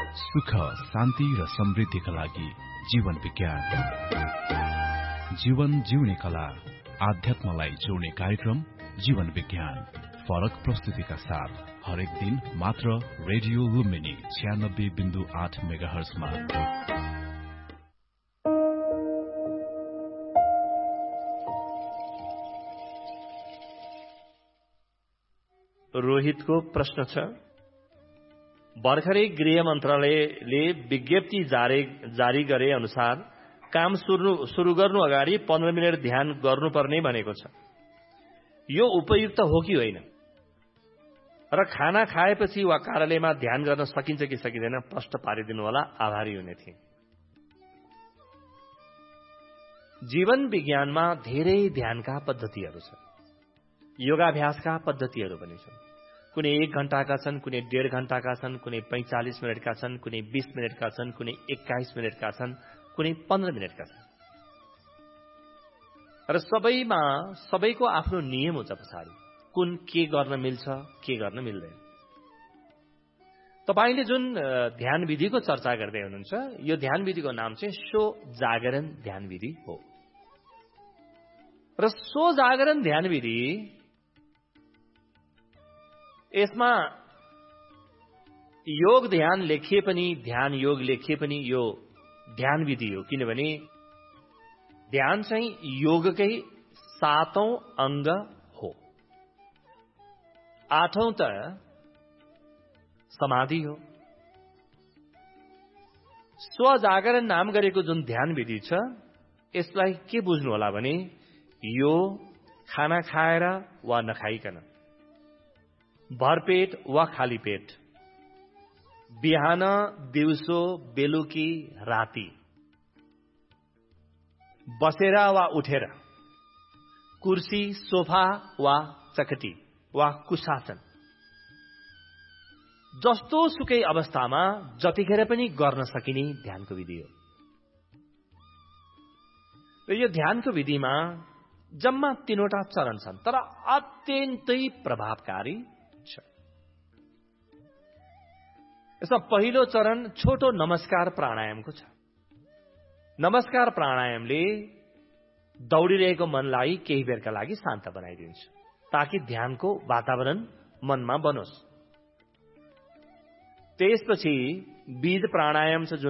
सुख, शान्ति र समृद्धिका लागि जीवन विज्ञान। जीवन जिउने कला, आध्यात्मलाई जोड्ने कार्यक्रम जीवन विज्ञान। फरक प्रस्तुतिका साथ हरेक दिन मात्र रेडियो लुम्बिनी 96.8 मेगाहर्जमा। रोहितको प्रश्न छ, भर्खरै गृह मन्त्रालयले विज्ञप्ति जारी गरे अनुसार काम सुरु गर्नु अगाडि 15 मिनट ध्यान गर्नुपर्ने भनेको छ। यो उपयुक्त हो कि होइन र खाना खाएपछि वा कार्यालयमा ध्यान गर्न सकिन्छ कि सकिँदैन, प्रश्न पारिदिनु होला, आभारी हुने थिए। जीवन विज्ञानमा धेरै ध्यानका पद्धतिहरू छन्, योगाभ्यासका पद्धतिहरू पनि छन्। कुनै 1 घण्टाका छन्, कुनै 1.5 घण्टाका छन्, कुनै 45 मिनटका छन्, कुनै 20 मिनटका छन्, कुनै 21 मिनटका छन्, कुनै 15 मिनटका छन्। र सबैको आफ्नो नियम हुन्छ पछाडि, कुन के गर्न मिल्छ, के गर्न मिल्दैन। तपाईले जुन ध्यान विधिको चर्चा गर्दै हुनुहुन्छ, यो ध्यान विधिको नाम चाहिँ सो जागरण ध्यान विधि हो। र सो जागरण ध्यान विधि, यसमा योग ध्यान लेखिए पनि, ध्यान योग लेखिए पनि यो ध्यान विधि हो। किनभने ध्यान चाहिँ योगकै 7औं अंग हो। 8औं त समाधि हो। स्वजागरण नाम गरेको जुन ध्यान विधि छ, यसलाई के बुझ्नु होला भने यो खाना खाएर वा नखाइकन, भरपेट वा खाली पेट, बिहान, दिउँसो, बेलुकी, राति, बसेर वा उठेर, कुर्सी, सोफा वा चकटी वा कुशासन, जस्तो सुकै अवस्थामा जतिखेर पनि गर्न सकिने ध्यानको विधि हो। र यो ध्यानको विधिमा जम्मा 3वटा चरण छन्, तर अत्यन्तै प्रभावकारी छ। यसमा पहिलो चरण छोटो नमस्कार प्राणायामको छ। नमस्कार प्राणायामले दौडिरहेको मनलाई केही बेरका लागि शान्त बनाइदिन्छ, ताकि ध्यानको वातावरण मनमा बनोस्। त्यसपछि बीज प्राणायाम छ,